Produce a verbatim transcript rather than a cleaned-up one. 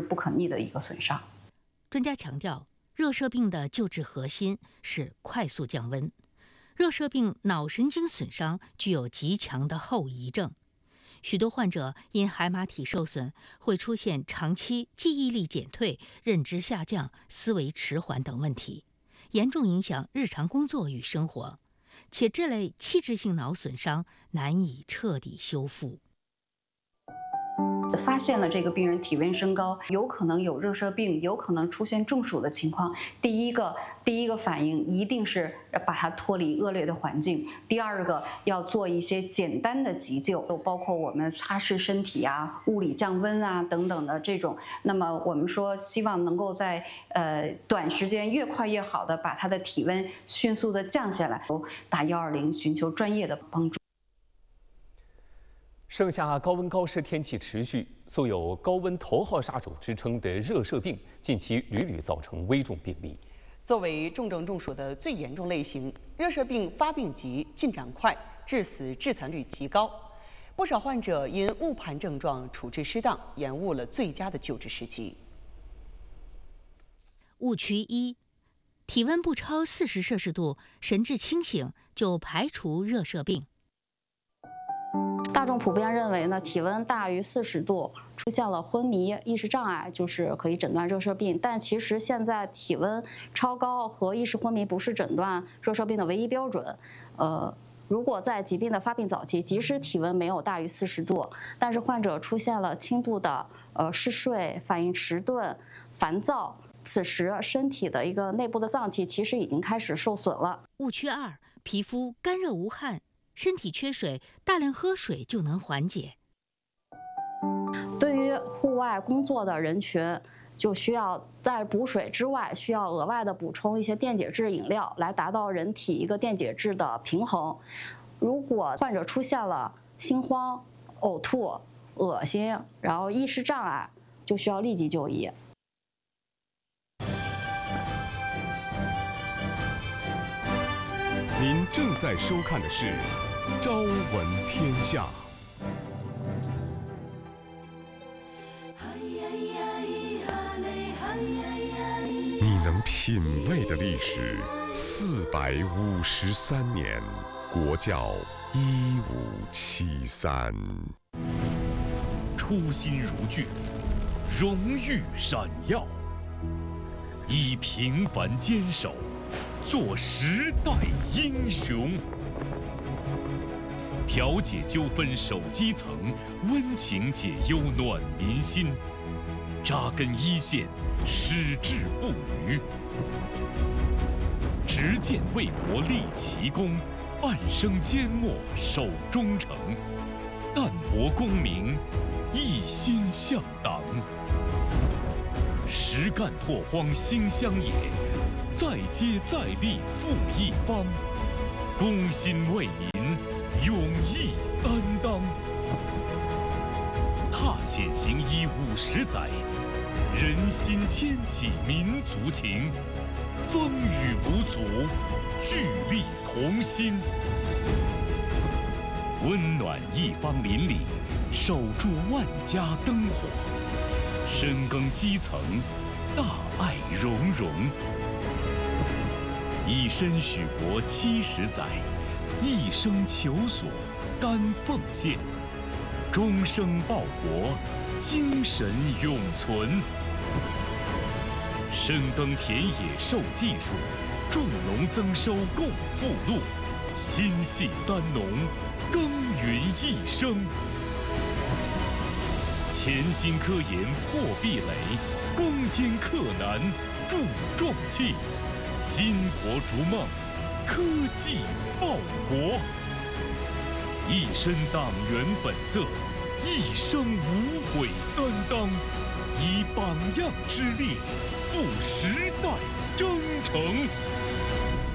不可逆的一个损伤。 专家强调，热射病的救治核心是快速降温。热射病脑神经损伤具有极强的后遗症，许多患者因海马体受损会出现长期记忆力减退、认知下降、思维迟缓等问题，严重影响日常工作与生活，且这类器质性脑损伤难以彻底修复。 发现了这个病人体温升高，有可能有热射病，有可能出现中暑的情况，第一个第一个反应一定是把它脱离恶劣的环境，第二个要做一些简单的急救，包括我们擦拭身体啊、物理降温啊等等的这种。那么我们说希望能够在呃短时间越快越好的把他的体温迅速的降下来，打幺二零寻求专业的帮助。 盛夏高温高湿天气持续，素有高温头号杀手之称的热射病，近期屡屡造成危重病例。 作为重症中暑的最严重类型，热射病发病急、进展快，致死致残率极高。不少患者因误判症状、处置失当，延误了最佳的救治时机。 误区一：体温不超四十摄氏度，神志清醒就排除热射病。 大众普遍认为呢，体温大于四十度出现了昏迷、意识障碍，就是可以诊断热射病。但其实现在体温超高和意识昏迷不是诊断热射病的唯一标准。呃，如果在疾病的发病早期，即使体温没有大于四十度，但是患者出现了轻度的呃嗜睡、反应迟钝、烦躁，此时身体的一个内部的脏器其实已经开始受损了。 误区二：皮肤干热无汗。身体缺水，大量喝水就能缓解。 对于户外工作的人群，就需要在补水之外，需要额外的补充一些电解质饮料，来达到人体一个电解质的平衡。如果患者出现了心慌、呕吐、恶心，然后意识障碍，就需要立即就医。 您正在收看的是《朝闻天下》。你能品味的历史四百五十三年，国教一五七三。 初心如炬，荣誉闪耀，以平凡坚守，做时代英雄。调解纠纷守基层，温情解忧暖民心。扎根一线，矢志不渝。执剑为国立奇功，半生缄默守忠诚。淡泊功名，一心向党。实干拓荒兴乡野，再接再厉复一方。公心为民，勇毅担当。踏险行医五十载，人心牵起民族情。风雨无阻，聚力同心。温暖一方邻里，守住万家灯火。深耕基层，大爱融融。以身许国七十载，一生求索甘奉献。终生报国，精神永存。深耕田野授技术，种农增收共富禄。心系三农，耕耘一生。潜心科研破壁垒，攻坚克难铸壮气。巾帼逐梦，科技报国。一身党员本色，一生无悔担当。以榜样之力，赴时代征程。